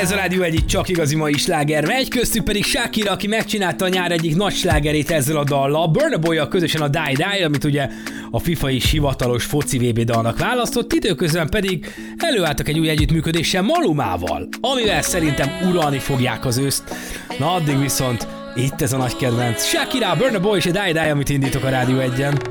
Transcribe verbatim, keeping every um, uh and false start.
ez a Rádió egyik csak igazi mai sláger megy, köztük pedig Shakira, aki megcsinálta a nyár egyik nagy slágerét ezzel a dallal. Burna Boy-jal közösen a Die Die, amit ugye a FIFA is hivatalos foci vé bé dalnak választott, időközben pedig előálltak egy új együttműködéssel Malumával, amivel szerintem uralni fogják az őszt. Na addig viszont itt ez a nagy kedvenc. Shakira, Burna Boy és a Die Die, amit indítok a Rádió egyen.